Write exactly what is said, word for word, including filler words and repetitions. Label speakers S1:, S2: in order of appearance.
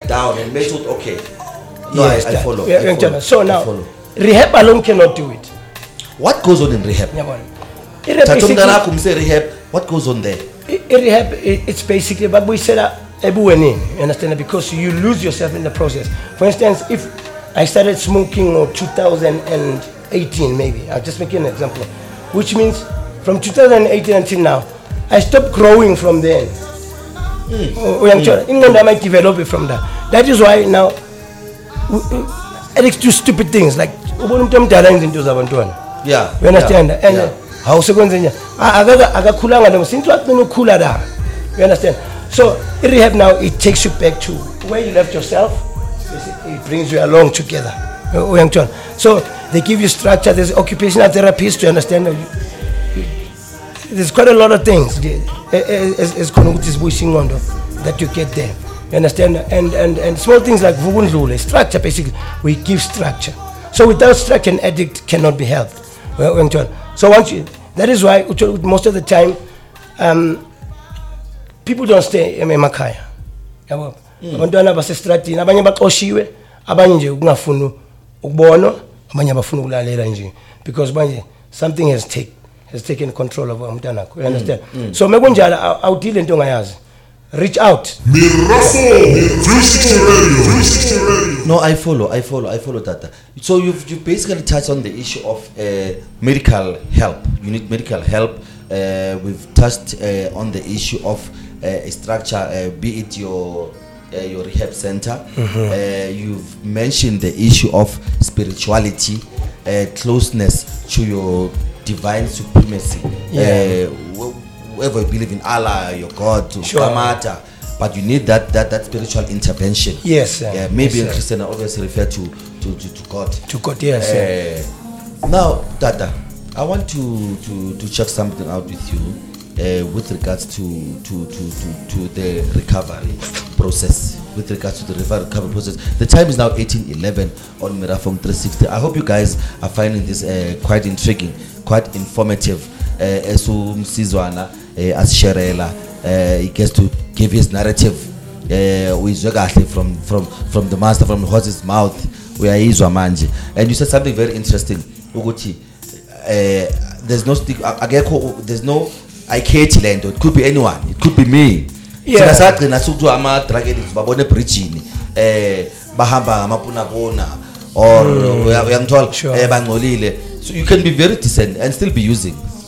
S1: down and make sure, okay, no,
S2: yes,
S1: I, I
S2: that-
S1: follow.
S2: yeah,
S1: I follow,
S2: so
S1: I
S2: now,
S1: follow.
S2: rehab alone cannot do it.
S1: What goes on in rehab?
S2: Yabona. I-rehab
S1: Thatha
S2: basically-
S1: umntana wakho umse rehab, what goes on there?
S2: I- i-rehab, i- it's basically babuyisela ebuwenini, you understand, because you lose yourself in the process. For instance, if I started smoking in two thousand eighteen, maybe I'll just make you an example, which means from two thousand eighteen until now I stopped growing from then. Ingqondo yami ayidevelop from that. That is why now w- addicts do stupid things like ubona umuntu omdala enza into zabantwana.
S1: Yeah.
S2: You understand?
S1: Yeah,
S2: And
S1: yeah.
S2: how sekwenze njani? Akaka akakhulanga lo since waqina ukukhula la. You understand? So rehab now it takes you back to where you left yourself. It brings you along together. Uyangithola? So they give you structure. There's occupational therapists to understand. You- you- There's quite a lot of things as that you get there. You understand? And and and small things like vukundlule, structure basically. We give structure. So without structure, an addict cannot be helped. Uyangithola? So once you, that is why uthola ukuthi most of the time, um, people don't stay emakhaya. Yabo. Abantwana basestradini, abanye baxoshiwe, abanye nje ukungafuni ukubona, abanye abafuna ukulalela nje because manje something has take has taken control of umntana wakho. You understand? So mekunjalo awudeal into ongayazi. Reach out.
S3: Mirafo three sixty Radio. three sixty Radio.
S1: No, I follow, I follow, I follow that. So you've you basically touched on the issue of uh, medical help. You need medical help. Uh, we've touched uh, on the issue of uh, structure, uh, be it your uh, your rehab center. Uh, you've mentioned the issue of spirituality, uh, closeness to your divine supremacy.
S2: Yeah.
S1: Uh, wh- whoever you believe in, Allah, your God, to
S2: Sure.
S1: Kamata. But you need that that that spiritual intervention.
S2: Yes, sir.
S1: Yeah, maybe
S2: Yes,
S1: in
S2: sir.
S1: Christian I obviously refer to to, to, to God.
S2: To God, yes. sir.
S1: Uh, now, Tata, I want to, to, to check something out with you uh, with regards to to, to, to to the recovery process. With regards to the rever- recovery process, the time is now eighteen eleven on Mirafong three sixty. I hope you guys are finding this uh, quite intriguing, quite informative. Uh, as Msizwana, uh, as Sherela, uh, he gets to give his narrative. Uh, uyizwe kahle from from from the master, from the horse's mouth. Uyayizwa manje. And you said something very interesting ukuthi uh, there's no stick akekho, there's no ayikhethi lento, it could be anyone, it could be me.
S2: Yeah.
S1: Sina sagcina ukuthi ama drug addicts babone bridgini eh bahamba ngamapuna bona or uyangithola
S2: Sure.
S1: eh bangcolile, so you can be very decent and still be using